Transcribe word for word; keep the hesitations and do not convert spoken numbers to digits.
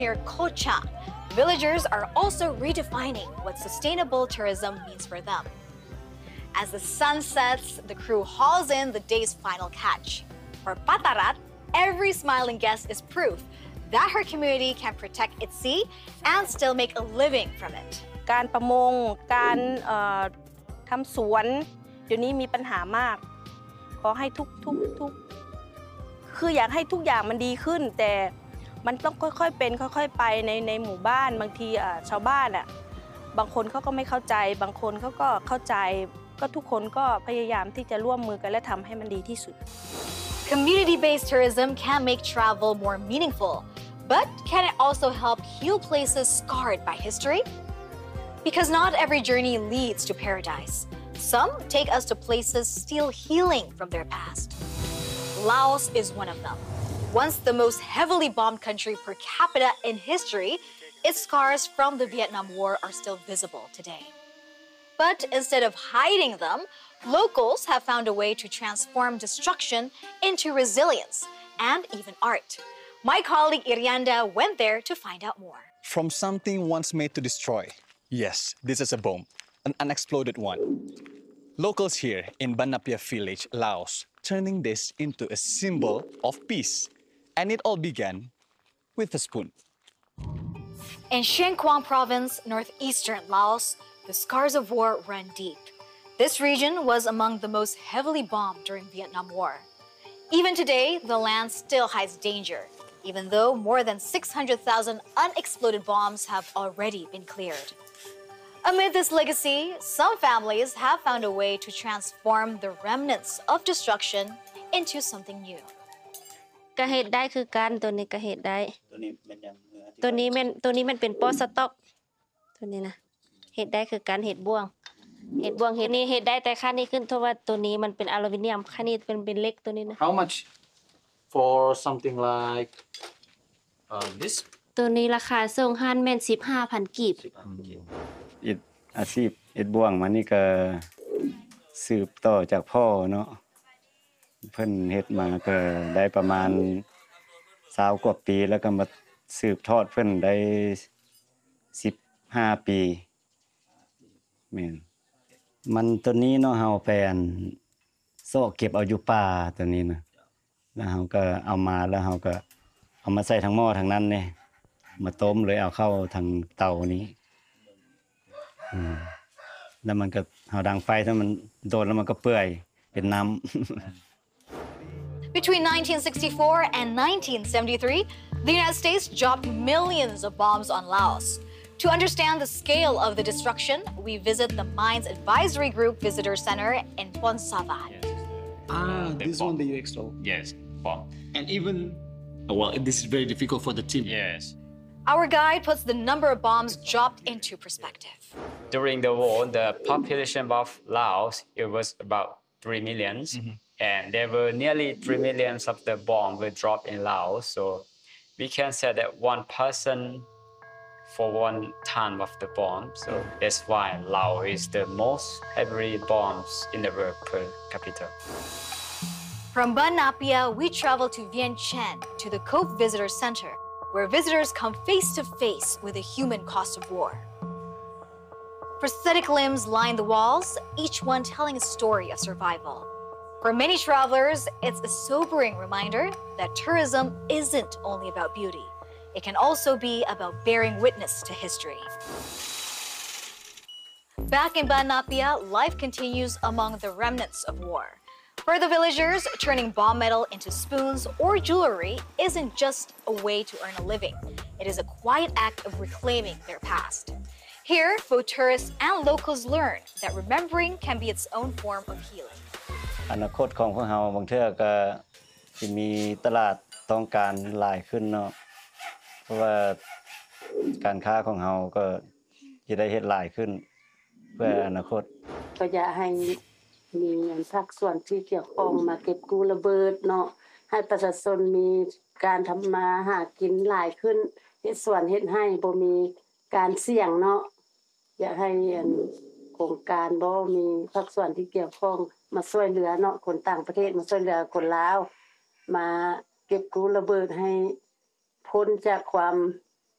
Near Kocha, villagers are also redefining what sustainable tourism means for them. As the sun sets, the crew hauls in the day's final catch. For Patarat, every smiling guest is proof that her community can protect its sea and still make a living from it. การประมงการทำสวนเดี๋ยวนี้มีปัญหามากขอให้ทุกทุกทุกคืออยากให้ทุกอย่างมันดีขึ้นแต่มันต้องค่อยๆเป็นค่อยๆไปในในหมู่บ้านบางทีชาวบ้านอ่ะบางคนเขาก็ไม่เข้าใจบางคนเขาก็เข้าใจก็ทุกคนก็พยายามที่จะร่วมมือกันและทำให้มันดีที่สุด Community-based tourism can make travel more meaningful, but can it also help heal places scarred by history? Because not every journey leads to paradise. Some take us to places still healing from their past. Laos is one of them. Once the most heavily bombed country per capita in history, its scars from the Vietnam War are still visible today. But instead of hiding them, locals have found a way to transform destruction into resilience and even art. My colleague Irianda went there to find out more. From something once made to destroy, yes, this is a bomb, an unexploded one. Locals here in Ban Napia village, Laos, turning this into a symbol of peace. And it all began with a spoon. In Xiên Quang province, northeastern Laos, the scars of war run deep. This region was among the most heavily bombed during Vietnam War. Even today, the land still hides danger, even though more than six hundred thousand unexploded bombs have already been cleared. Amid this legacy, some families have found a way to transform the remnants of destruction into something new. ก็เฮ็ดได้คือกันตัวนี้ก็เฮ็ดได้ตัวนี้เป็นยังตัวนี้มันตัวนี้มันเป็นปอสต็อกตัวนี้นะเฮ็ดได้คือการเฮ็ดบ่วงเฮ็ดบ่วงเฮ็ดนี่เฮ็ดได้แต่ค่านี้ขึ้นเพราะว่าตัวนี้มันเป็นอลูมิเนียมค่านี้เป็นเป็นเหล็กตัวนี้นะ How much for something like uh, this ตัวนี้ราคาส่งหันแม่น สิบห้าพัน กีบอิดอาชีพเฮ็ดบ่วงมานี่ก็สืบต่อจากพ่อเนาะเพิ่นเฮ็ดมาก็ได้ประมาณยี่สิบกว่าปีแล้วก็มาสืบทอดเพิ่นได้สิบห้าปีแม่นมันตัวนี้เนาะเฮาแปลนโซ่เก็บเอาอยู่ป่าตัวนี้นะแล้วเฮาก็เอามาแล้วเฮาก็เอามาใส่ทั้งหม้อทั้งนั้นนี่มาต้มเลยเอาเข้าทางเตานี้อืมแล้วมันก็เฮาดังไฟถ้ามันโดนแล้วมันก็เปื่อยเป็นน้ำ Between nineteen sixty-four and nineteen seventy-three, the United States dropped millions of bombs on Laos. To understand the scale of the destruction, we visit the Mines Advisory Group Visitor Center in Phon Savat. Ah, this one that you extol? Yes, bomb. And even, well, this is very difficult for the team. Yes. Our guide puts the number of bombs dropped into perspective. During the war, the population of Laos, it was about three millions. Mm-hmm. And there were nearly three millions of the bombs were dropped in Laos. So we can say that one person for one ton of the bomb. So that's why Laos is the most heavily bombs in the world per capita. From Ban Napia, we travel to Vien Chen, to the Cope Visitor Center, where visitors come face to face with the human cost of war. Prosthetic limbs line the walls, each one telling a story of survival. For many travelers, it's a sobering reminder that tourism isn't only about beauty. It can also be about bearing witness to history. Back in Ban Napia, life continues among the remnants of war. For the villagers, turning bomb metal into spoons or jewelry isn't just a way to earn a living. It is a quiet act of reclaiming their past. Here, both tourists and locals learn that remembering can be its own form of healing. อนาคตของพวกเราบางเทื่อก็สิมีตลาดต้องการหลายขึ้นเนาะเพราะว่าการค้าของเราก็จะได้เฮ็ดหลายขึ้นเพื่ออนาคตก็อยากให้มีภาคส่วนที่เกี่ยวข้องมาเก็บกู้ระเบิดเนาะให้ประชาชนมีการทำมาหากินหลายขึ้นเฮ็ดสวนเฮ็ดให้บ่มีการเสี่ยงเนาะอยากให้โครงการบ่มีภาคส่วนที่เกี่ยวข้องมาช่วยเหลือเนาะคนต่างประเทศมาช่วยเหลือคนลาวมาเก็บกู้ระเบิดให้พ้นจากความ